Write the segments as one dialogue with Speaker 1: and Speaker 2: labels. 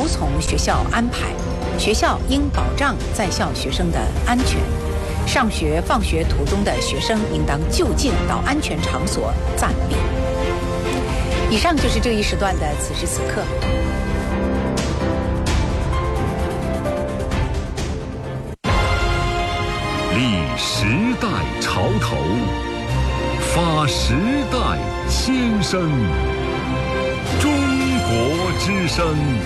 Speaker 1: 服从学校安排，学校应保障在校学生的安全。上学放学途中的学生应当就近到安全场所暂避。以上就是这一时段的此时此刻。
Speaker 2: 立时代潮头，发时代先声。中国之声。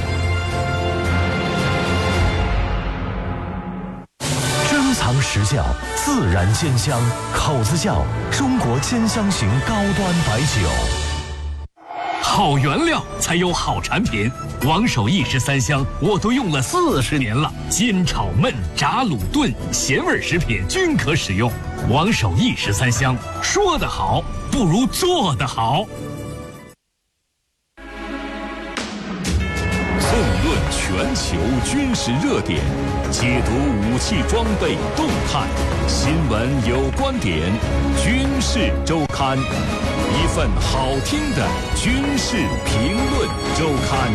Speaker 3: 珍藏实窖，自然鲜香，口子窖中国鲜香型高端白酒。
Speaker 4: 好原料才有好产品，王守义13香我都用了40年了，煎炒焖炸卤炖咸味食品均可使用。王守义13香，说得好不如做得好。
Speaker 2: 纵论全球军事热点，解读武器装备动态，新闻有观点，军事周刊，一份好听的军事评论周刊。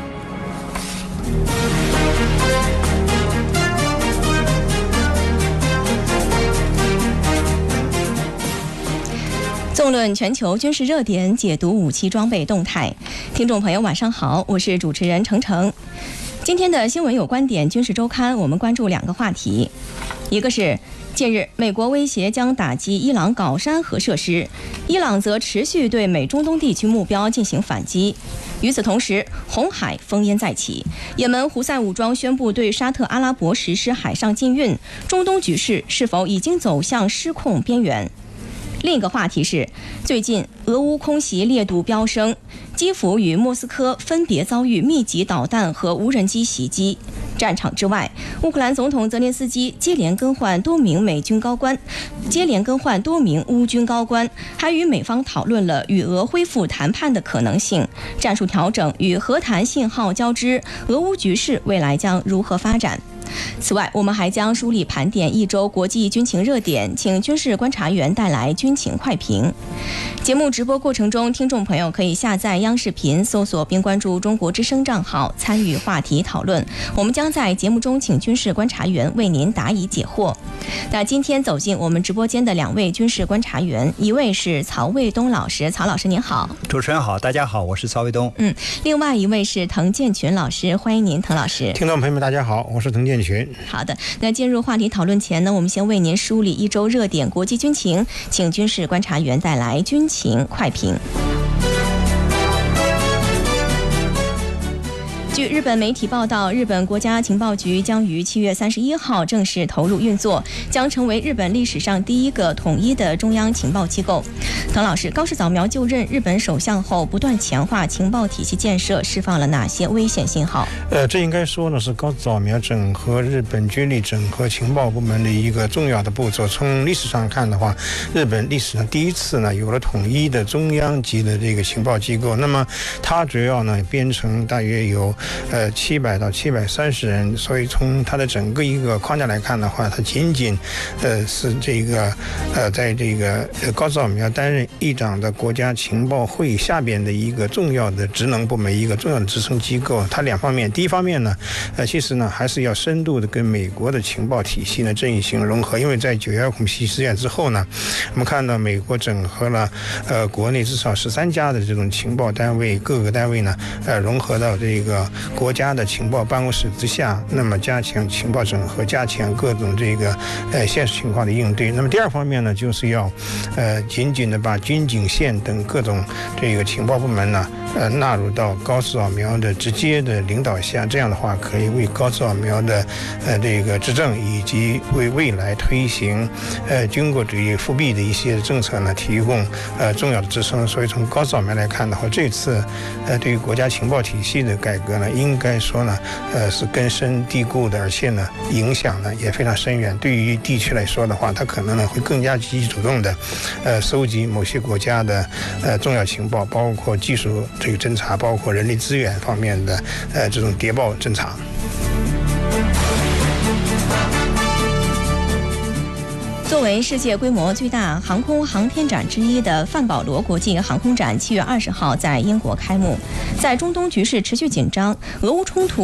Speaker 5: 纵论全球军事热点，解读武器装备动态。听众朋友晚上好，我是主持人程程。今天的新闻有观点军事周刊，我们关注2个话题。一个是近日美国威胁将打击伊朗镐山核设施，伊朗则持续对美中东地区目标进行反击。与此同时，红海烽烟再起，也门胡塞武装宣布对沙特阿拉伯实施海上禁运，中东局势是否已经走向失控边缘？另一个话题是，最近俄乌空袭烈度飙升，基辅与莫斯科分别遭遇密集导弹和无人机袭击。战场之外，乌克兰总统泽连斯基接连更换多名乌军高官，还与美方讨论了与俄恢复谈判的可能性，战术调整与和谈信号交织，俄乌局势未来将如何发展？此外，我们还将梳理盘点一周国际军情热点，请军事观察员带来军情快评。节目直播过程中，听众朋友可以下载央视频，搜索并关注中国之声账号，参与话题讨论。我们将在节目中请军事观察员为您答疑解惑。那今天走进我们直播间的2位军事观察员，一位是曹卫东老师，曹老师您好。
Speaker 6: 主持人好，大家好，我是曹卫东。
Speaker 5: 另外一位是滕建群老师，欢迎您，滕老师。
Speaker 7: 听众朋友们大家好，我是滕建群。
Speaker 5: 好的，那进入话题讨论前呢，我们先为您梳理一周热点国际军情，请军事观察员带来军情快评。据日本媒体报道，日本国家情报局将于7月31号正式投入运作，将成为日本历史上第一个统一的中央情报机构。滕老师，高市早苗就任日本首相后，不断强化情报体系建设，释放了哪些危险信号？
Speaker 7: 这应该说呢是高市早苗整合日本军力、整合情报部门的一个重要的步骤。从历史上看的话，日本历史上第一次呢有了统一的中央级的这个情报机构。那么它主要呢编成大约有700到730人，所以从它的整个一个框架来看的话，它仅仅是这个在这个高市早苗担任议长的国家情报会议下边的一个重要的职能部门，一个重要的支撑机构。它2方面，第一方面呢，其实呢还是要深度的跟美国的情报体系呢阵型融合，因为在9·11恐袭事件之后呢，我们看到美国整合了国内至少13家的这种情报单位，各个单位呢融合到这个国家的情报办公室之下，那么加强情报整合，加强各种这个现实情况的应对。那么第2方面呢，就是要紧紧的把军警线等各种这个情报部门呢纳入到高市早苗的直接的领导下，这样的话可以为高市早苗的这个执政以及为未来推行军国主义复辟的一些政策呢提供重要的支撑。所以从高市早苗来看的话，这次对于国家情报体系的改革呢，应该说呢是根深蒂固的，而且呢影响呢也非常深远。对于地区来说的话，它可能呢会更加积极主动的收集某些国家的重要情报，包括技术这个侦查，包括人力资源方面的这种谍报侦查。
Speaker 5: 作为世界规模最大航空航天展之一的范保罗国际航空展7月20号在英国开幕。在中东局势持续紧张、俄乌冲突